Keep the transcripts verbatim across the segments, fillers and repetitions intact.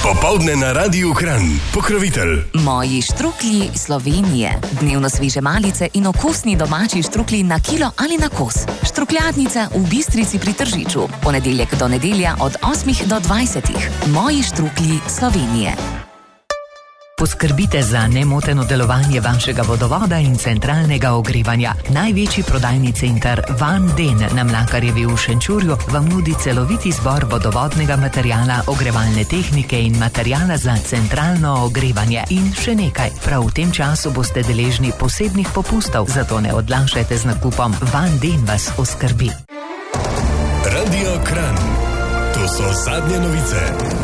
Popoldne na Radiu Kranj. Pokrovitelj Moji štruklji Slovenije. Dnevno sveže malice in okusni domači štruklji na kilo ali na kos. Štrukljadnica v Bistrici pri Tržiču. Ponedeljek do nedelja od osmih do dvajsetih. Moji štruklji Slovenije. Poskrbite za nemoteno delovanje vašega vodovoda in centralnega ogrevanja. Največji prodajni center Van Den na Mlakarjevi v Šenčurju vam nudi celoviti izbor vodovodnega materijala, ogrevalne tehnike in materijala za centralno ogrevanje. In še nekaj, prav v tem času boste deležni posebnih popustov, zato ne odlašajte z nakupom. Van Den vas oskrbi. Radio Kranj. To so zadnje novice.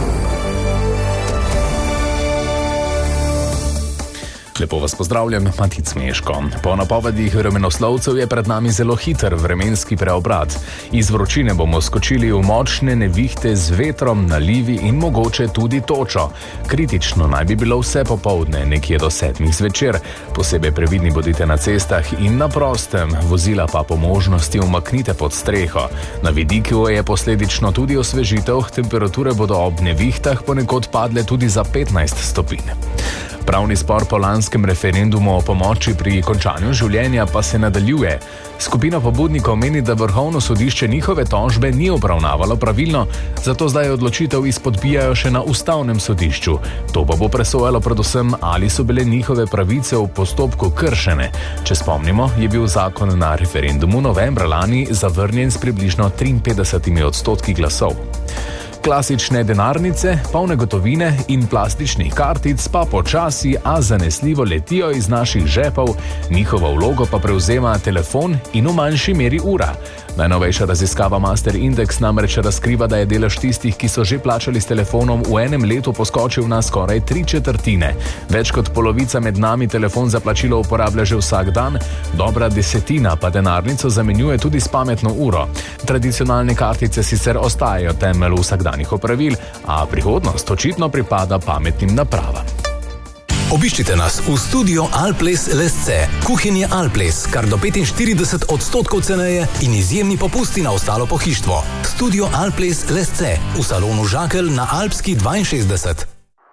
Lepo vas pozdravljam, Matic Meško. Po napovedih vremenoslovcev je pred nami zelo hiter vremenski preobrat. Iz vročine bomo skočili v močne nevihte z vetrom, nalivi in mogoče tudi točo. Kritično naj bi bilo vse popoldne, nekje do sedmih zvečer. Posebej previdni bodite na cestah in na prostem, vozila pa po možnosti umaknite pod streho. Na vidiku je posledično tudi osvežitev, temperature bodo ob nevihtah ponekod padle tudi za petnajst stopinj. Pravni spor po lanskem referendumu o pomoči pri končanju življenja pa se nadaljuje. Skupina pobudnikov meni, da Vrhovno sodišče njihove tožbe ni obravnavalo pravilno, zato zdaj odločitev izpodbijajo še na Ustavnem sodišču. To pa bo presojalo predvsem, ali so bile njihove pravice v postopku kršene. Če spomnimo, je bil zakon na referendumu novembra lani zavrnjen s približno triinpetdeset odstotki glasov. Klasične denarnice, polne gotovine in plastičnih kartic pa počasi, a zanesljivo letijo iz naših žepov, njihovo vlogo pa prevzema telefon in v manjši meri ura. Najnovejša raziskava Master Index namreč razkriva, da je delež tistih, ki so že plačali s telefonom, v enem letu poskočil na skoraj tri četrtine. Več kot polovica med nami telefon za plačilo uporablja že vsak dan, dobra desetina pa denarnico zamenjuje tudi s pametno uro. Tradicionalne kartice sicer ostajajo temelj vsakdanjih opravil, a prihodnost očitno pripada pametnim napravam. Obiščite nas v studio Alples Lesce. Kuhinje Alples, kar do petinštirideset odstotkov ceneje in izjemni popusti na ostalo pohištvo. Studio Alples Lesce v salonu Žakelj na Alpski dvainšestdeset.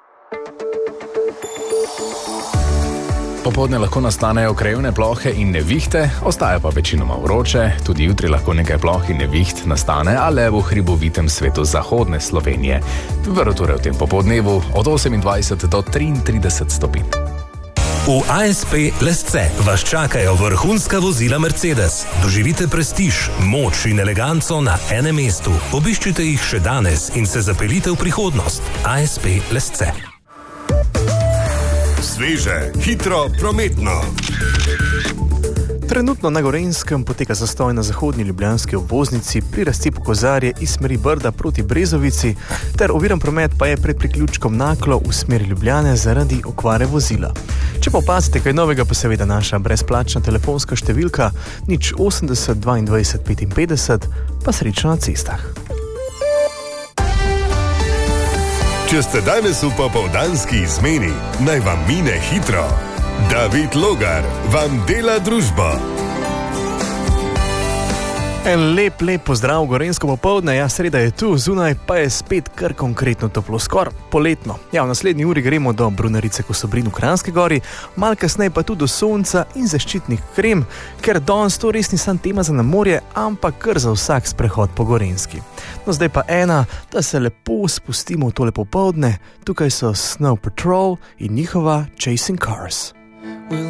Popoldne lahko nastanejo krajevne plohe in nevihte, ostaja pa večinoma vroče, tudi jutri lahko nekaj ploh in neviht nastane, a le v hribovitem svetu zahodne Slovenije. Temperature v tem popoldnevu od osemindvajset do triintrideset stopinj. V A S P Lesce vas čakajo vrhunska vozila Mercedes. Doživite prestiž, moč in eleganco na enem mestu. Obiščite jih še danes in se zapeljite v prihodnost. A S P Lesce. Sveže, hitro, prometno. Trenutno na Gorenjskem poteka zastoj na zahodni ljubljanski obvoznici pri razcepu Kozarje iz smeri Brda proti Brezovici, ter oviran promet pa je pred priključkom Naklo v smeri Ljubljane zaradi okvare vozila. Če pa opazite kaj novega, pa seveda naša brezplačna telefonska številka nič osemdeset dvaindvajset petinpetdeset, pa srečno na cestah. Če ste danes v popoldanski izmeni, naj vam mine hitro. David Logar vam dela družbo. En lep, lep pozdrav, gorenjsko popoldne, ja, sreda je tu, zunaj pa je spet kar konkretno toplo, skor poletno. Ja, v naslednji uri gremo do Brunarice Kosobrin v Kranjski Gori, malo kasneje pa tudi do sonca in zaščitnih krem, ker danes to res ni sam tema za na morje, ampak kar za vsak sprehod po Gorenjski. No, zdaj pa ena, da se lepo spustimo v tole popoldne, tukaj so Snow Patrol in njihova Chasing Cars.